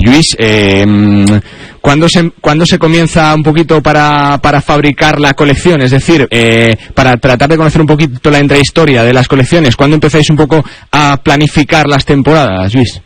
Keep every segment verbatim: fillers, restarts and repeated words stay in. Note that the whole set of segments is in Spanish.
Luis, eh, ¿cuándo se, ¿cuándo se comienza un poquito para, para fabricar la colección? Es decir, eh, para tratar de conocer un poquito la intrahistoria de las colecciones, ¿cuándo empezáis un poco a planificar las temporadas, Luis?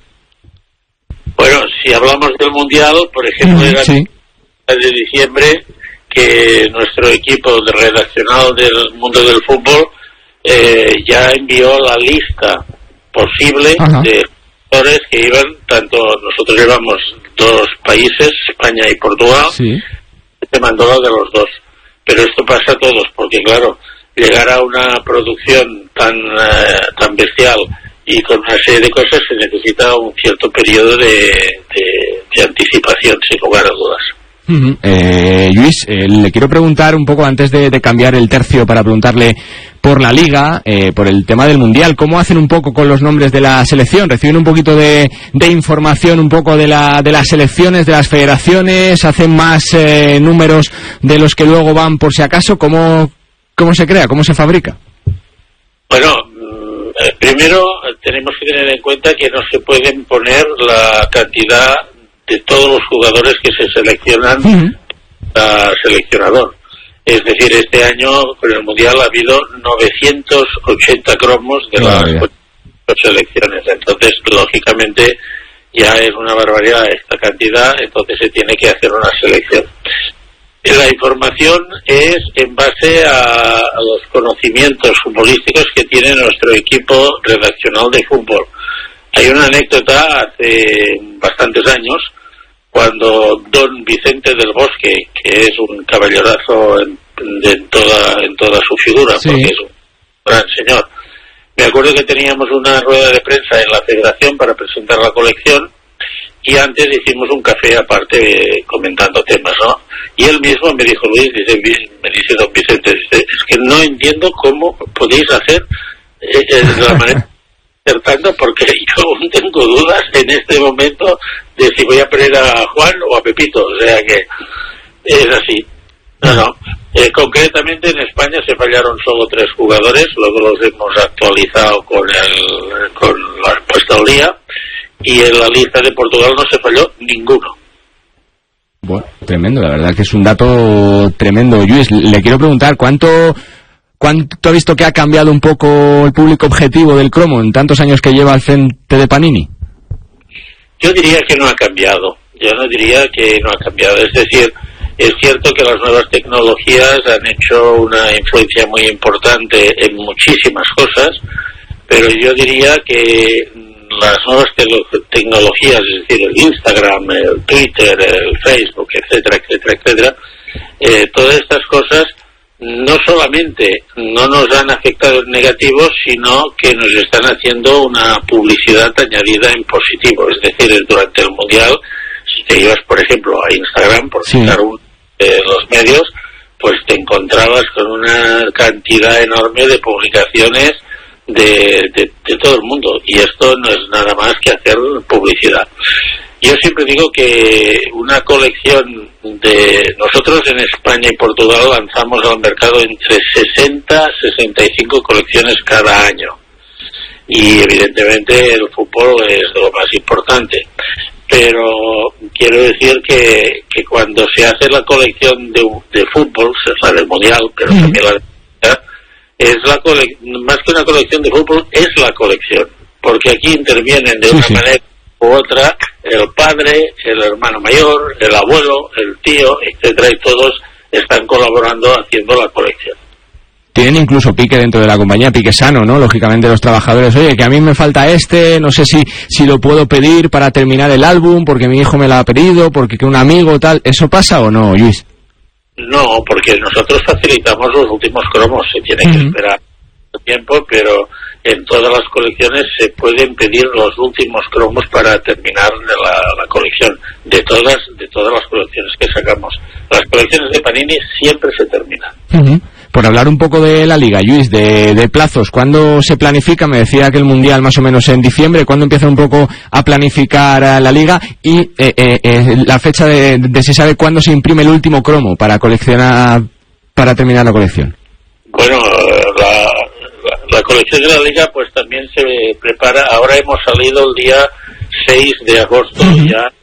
Bueno, si hablamos del Mundial, por ejemplo, era sí. de diciembre que nuestro equipo de redaccional del mundo del fútbol eh, ya envió la lista posible Ajá. de jugadores que iban, tanto nosotros llevamos dos países, España y Portugal, sí. se mandó la de los dos. Pero esto pasa a todos, porque claro, llegar a una producción tan uh, tan bestial y con una serie de cosas se necesita un cierto periodo de, de, de anticipación, sin lugar a dudas. Uh-huh. eh, Luis, eh, le quiero preguntar un poco antes de, de cambiar el tercio para preguntarle por la Liga, eh, por el tema del Mundial. ¿Cómo hacen un poco con los nombres de la selección? ¿Reciben un poquito de, de información un poco de, la, de las selecciones, de las federaciones? ¿Hacen más eh, números de los que luego van por si acaso? ¿Cómo, cómo se crea? ¿Cómo se fabrica? Bueno, primero tenemos que tener en cuenta que no se pueden poner la cantidad de todos los jugadores que se seleccionan uh-huh. a seleccionador. Es decir, este año con el Mundial ha habido novecientos ochenta cromos de las oh, selecciones. Entonces, lógicamente, ya es una barbaridad esta cantidad, entonces se tiene que hacer una selección. La información es en base a, a los conocimientos futbolísticos que tiene nuestro equipo redaccional de fútbol. Hay una anécdota hace bastantes años, cuando don Vicente del Bosque, que es un caballerozo en, de, en, toda, en toda su figura, sí. porque es un gran señor, me acuerdo que teníamos una rueda de prensa en la federación para presentar la colección, y antes hicimos un café aparte comentando temas, ¿no? Y él mismo me dijo, Luis, dice, me dice don Vicente, dice, es que no entiendo cómo podéis hacer eh, eh, la manera acertando, porque yo aún tengo dudas en este momento de si voy a poner a Juan o a Pepito, o sea que es así. No, no. Eh, concretamente en España se fallaron solo tres jugadores, luego los hemos actualizado con el con la puesta al día, y en la lista de Portugal no se falló ninguno. Bueno, tremendo, la verdad que es un dato tremendo. Luis, le quiero preguntar, ¿cuánto ¿cuánto ha visto que ha cambiado un poco el público objetivo del cromo en tantos años que lleva al frente de Panini? Yo diría que no ha cambiado, yo no diría que no ha cambiado, es decir, es cierto que las nuevas tecnologías han hecho una influencia muy importante en muchísimas cosas, pero yo diría que las nuevas te- tecnologías, es decir, el Instagram, el Twitter, el Facebook, etcétera, etcétera, etcétera, eh, todas estas cosas no solamente no nos han afectado en negativo, sino que nos están haciendo una publicidad añadida en positivo. Es decir, durante el Mundial, si te ibas, por ejemplo, a Instagram, por citar sí. uno de los medios, pues te encontrabas con una cantidad enorme de publicaciones de, de, de todo el mundo. Y esto no es nada más que hacer publicidad. Yo siempre digo que una colección de... Nosotros en España y Portugal lanzamos al mercado entre sesenta a sesenta y cinco colecciones cada año. Y evidentemente el fútbol es lo más importante. Pero quiero decir que, que cuando se hace la colección de, de fútbol, es la del Mundial, pero mm. también la de... Es la cole, más que una colección de fútbol, es la colección. Porque aquí intervienen de una sí, sí. manera u otra el padre, el hermano mayor, el abuelo, el tío, etcétera, y todos están colaborando haciendo la colección. Tienen incluso pique dentro de la compañía, pique sano, ¿no? Lógicamente los trabajadores, oye, que a mí me falta este, no sé si si lo puedo pedir para terminar el álbum, porque mi hijo me lo ha pedido, porque que un amigo tal, ¿eso pasa o no, Luis? No, porque nosotros facilitamos los últimos cromos, se tiene uh-huh. que esperar tiempo, pero en todas las colecciones se pueden pedir los últimos cromos para terminar la, la colección, de todas de todas las colecciones que sacamos. Las colecciones de Panini siempre se terminan. Uh-huh. Por hablar un poco de la Liga, Luis, de, de plazos, ¿cuándo se planifica? Me decía que el Mundial más o menos en diciembre, ¿cuándo empieza un poco a planificar a la Liga? Y eh, eh, eh, la fecha de, de si sabe cuándo se imprime el último cromo para coleccionar, para terminar la colección. Bueno, la, la, la colección de la Liga pues también se prepara. Ahora hemos salido el día seis de agosto uh-huh. ya